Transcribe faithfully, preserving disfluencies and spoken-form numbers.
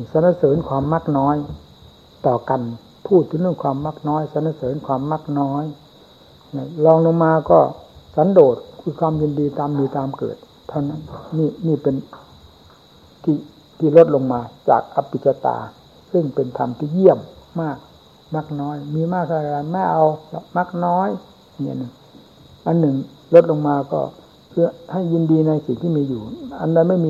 สรรเสริญความมักน้อยต่อกันพูดถึงเรื่องความมักน้อยสรรเสริญความมักน้อยลองลงมาก็สันโดษคือความยินดีตามมีตามเกิดเท่านั้นนี่นี่เป็นที่ที่ลดลงมาจากอภิชตาซึ่งเป็นธรรมที่เยี่ยมมากมักน้อยมีมากอะไรไม่เอามักน้อยเนี่ยนึงอันหนึ่งลดลงมาก็เพื่อให้ยินดีในสิ่งที่มีอยู่อันใดไม่มี